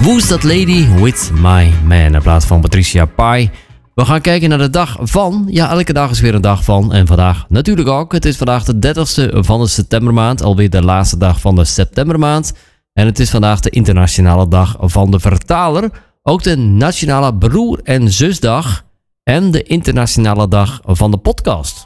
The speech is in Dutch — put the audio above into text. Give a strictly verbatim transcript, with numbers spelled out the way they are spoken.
Who's That Lady With My Man in plaats van Patricia Pai. We gaan kijken naar de dag van. Ja, elke dag is weer een dag van. En vandaag natuurlijk ook. Het is vandaag de dertigste van de septembermaand. Alweer de laatste dag van de septembermaand. En het is vandaag de internationale dag van de vertaler. Ook de nationale broer- en zusdag. En de internationale dag van de podcast.